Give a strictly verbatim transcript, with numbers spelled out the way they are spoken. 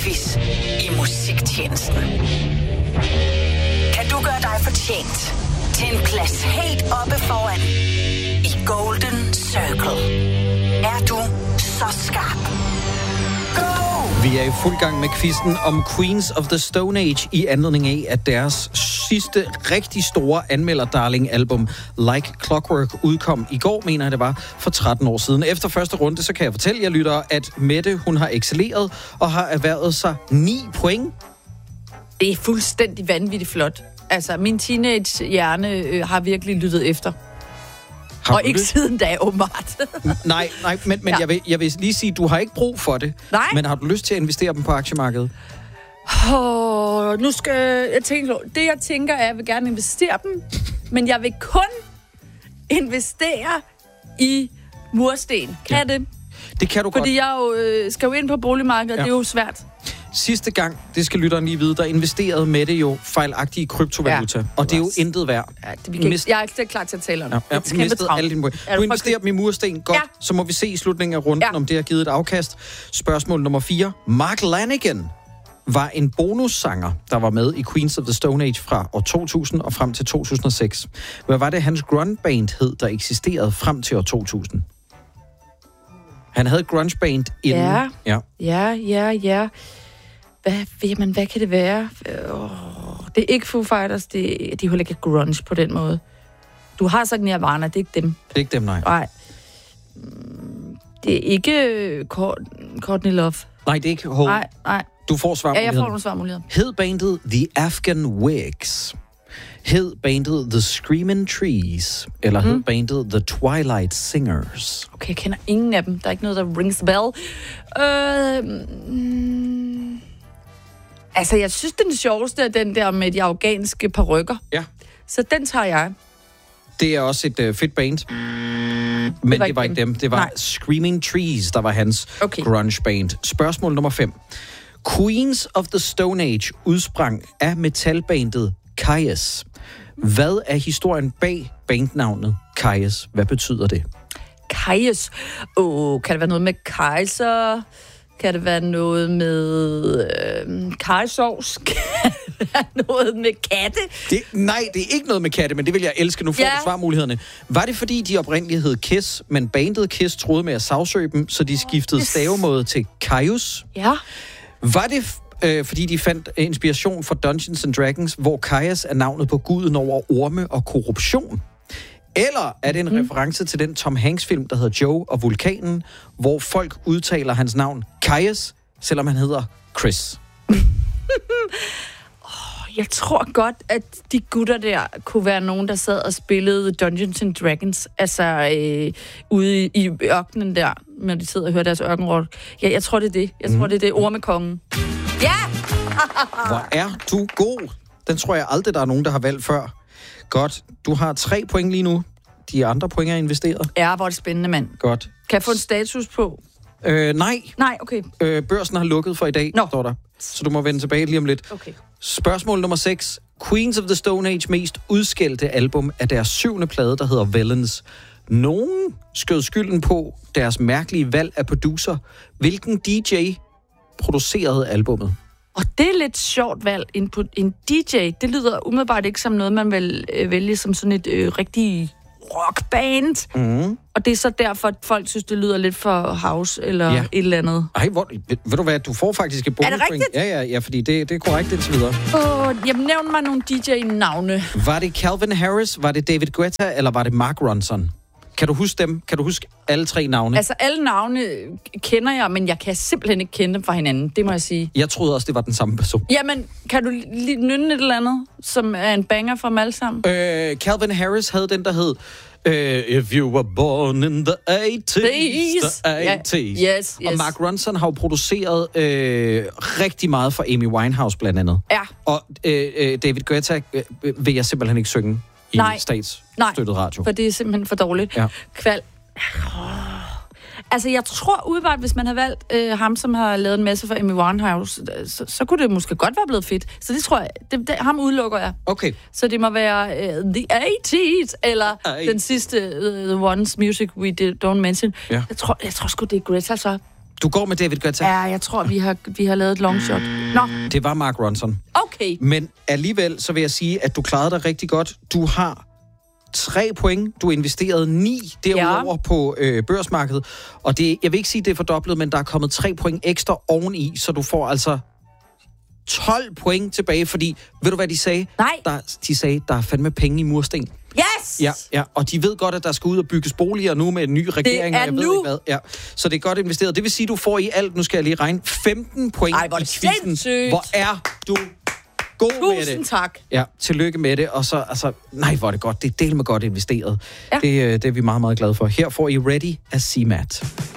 quiz i musiktjenesten. Kan du gøre dig fortjent til en plads helt oppe foran i Golden Circle? Er du så skarp? Go! Vi er i fuld gang med quizzen om Queens of the Stone Age i anledning af, at deres sidste rigtig store anmelder-darling-album Like Clockwork udkom i går, mener jeg det var, for tretten år siden. Efter første runde, så kan jeg fortælle jer, lyttere, at Mette, hun har excelleret og har erhvervet sig ni point. Det er fuldstændig vanvittigt flot. Altså, min teenage-hjerne øh, har virkelig lyttet efter. Har og ikke det? Siden da, åbenbart. nej, nej, men, men ja. jeg, vil, jeg vil lige sige, du har ikke brug for det. Nej. Men har du lyst til at investere dem på aktiemarkedet? Oh, nu skal jeg tænke... Det, jeg tænker, er, at jeg vil gerne investere dem, men jeg vil kun investere i mursten. Kan ja. jeg det? Det kan du Fordi godt. Fordi jeg jo, øh, skal jo ind på boligmarkedet, ja. Det er jo svært. Sidste gang, det skal lytteren lige vide, der investerede Mette jo fejlagtigt i kryptovaluta. Ja, og det er jo intet værd. Ja, det, vi kan ikke, jeg er ikke klar til at tale om det. Ja, jeg mistede alle dine point. Du investerer dem i mursten. Godt. Ja. Så må vi se i slutningen af runden, ja. om det har givet et afkast. Spørgsmål nummer fire. Mark Lanegan var en bonussanger, der var med i Queens of the Stone Age fra år to tusind og frem til to tusind og seks. Hvad var det, hans grunge-band hed, der eksisterede frem til år to tusind? Han havde grunge-band inden. Ja, ja, ja, ja. ja. Hvad, jamen, hvad kan det være? Oh, det er ikke Foo Fighters, det, de er heller ikke grunge på den måde. Du har sagt Nirvana, det er ikke dem. Det er ikke dem, nej. Nej. Det er ikke Courtney Love. Nej, det er ikke Hole. Nej, nej. Du får svarmuligheden. Ja, jeg får nogle svarmuligheder. Hed bandet The Afghan Wigs? Hed bandet The Screaming Trees? Eller hed mm. bandet The Twilight Singers? Okay, jeg kender ingen af dem. Der er ikke noget, der rings a bell. Øh... Mm, altså, jeg synes, den sjoveste er den der med de afghanske parykker. Ja. Så den tager jeg. Det er også et uh, fedt band. Men det var, det var ikke dem. dem. Det var Nej. Screaming Trees, der var hans okay. grunge-band. Spørgsmål nummer fem. Queens of the Stone Age udsprang af metalbandet Kyuss. Hvad er historien bag bandnavnet Kyuss? Hvad betyder det? Kyuss? Åh, kan det være noget med kejser? Kan det være noget med øh, kajsovs? Kan det være noget med katte? Det, nej, det er ikke noget med katte, men det vil jeg elske. Nu får ja. du svarmulighederne. Var det fordi, de oprindeligt hed Kiss, men bandet Kiss troede med at sagsøge dem, så de skiftede stavemåde til Kyuss? Ja. Var det øh, fordi, de fandt inspiration fra Dungeons and Dragons, hvor Kyuss er navnet på guden over orme og korruption? Eller er det en mm. reference til den Tom Hanks-film, der hedder Joe og Vulkanen, hvor folk udtaler hans navn Kyuss, selvom han hedder Chris? oh, jeg tror godt, at de gutter der kunne være nogen, der sad og spillede Dungeons and Dragons, altså øh, ude i, i ørkenen der, når de sidder og hører deres ørkenrock. Ja, jeg tror, det er det. Jeg tror, mm. det er det. Ormekongen. Ja! Hvor er du god? Den tror jeg aldrig, der er nogen, der har valgt før. Godt. Du har tre point lige nu. De andre point er investeret. Ja, hvor er det spændende, mand. Godt. Kan jeg få en status på? Øh, nej. Nej, okay. Øh, børsen har lukket for i dag, Nå. står der. Så du må vende tilbage lige om lidt. Okay. Spørgsmål nummer seks. Queens of the Stone Age mest udskældte album er deres syvende plade, der hedder Villains. Nogen skød skylden på deres mærkelige valg af producer. Hvilken D J producerede albummet? Og det er lidt sjovt valg. En, en D J, det lyder umiddelbart ikke som noget, man vil øh, vælge som sådan et øh, rigtig rockband. Mm. Og det er så derfor, at folk synes, det lyder lidt for house eller ja. et eller andet. Ej, hvor, ved, ved du hvad, du får faktisk et bonuspoint. Er det rigtigt? Ja, ja, ja, fordi det, det er korrekt indtil videre. Åh, oh, jamen nævn mig nogle D J-navne. Var det Calvin Harris, var det David Guetta, eller var det Mark Ronson? Kan du huske dem? Kan du huske alle tre navne? Altså, alle navne kender jeg, men jeg kan simpelthen ikke kende dem fra hinanden. Det må jeg sige. Jeg troede også, det var den samme person. Jamen, kan du lige nynne et eller andet, som er en banger for dem alle sammen? Øh, Calvin Harris havde den, der hed uh, If You Were Born in the eighties. The eighties. Yeah. Yes, yes. Og Mark Ronson har jo produceret øh, rigtig meget for Amy Winehouse, blandt andet. Ja. Og øh, David Guetta øh, vil jeg simpelthen ikke synge i Nej. statsstøttet radio. Nej, for det er simpelthen for dårligt. Ja. Kval. Altså, jeg tror udvalgt, hvis man har valgt øh, ham, som har lavet en masse for Amy Winehouse, så, så kunne det måske godt være blevet fedt. Så det tror jeg, det, det, ham udelukker jeg. Okay. Så det må være uh, The eighties, eller Ej. den sidste uh, The Ones Music We Did, Don't Mention. Ja. Jeg tror, jeg tror sgu, det er Greta, så. Du går med David Guetta? Ja, jeg tror, vi har, vi har lavet et long shot. Nå. Det var Mark Ronson. Okay. Men alligevel, så vil jeg sige, at du klarede dig rigtig godt. Du har tre point. Du investerede ni derudover ja. på øh, børsmarkedet. Og det, jeg vil ikke sige, at det er fordoblet, men der er kommet tre point ekstra oveni, så du får altså tolv point tilbage, fordi, ved du hvad de sagde? Nej. Der, de sagde, der er fandme penge i mursten. Yes! Ja, ja, og de ved godt, at der skal ud og bygges boliger nu med en ny regering. Det er jeg nu. ved ikke hvad. Ja. Så det er godt investeret. Det vil sige, at du får i alt, nu skal jeg lige regne, femten point Ej, hvor i quizzen. sindssygt. Hvor er du god med det. Tusind tak. Ja, tillykke med det. Og så, altså, nej, hvor er det godt. Det er del med godt investeret. Ja. Det, det er vi meget, meget glade for. Her får I Ready af C M A T.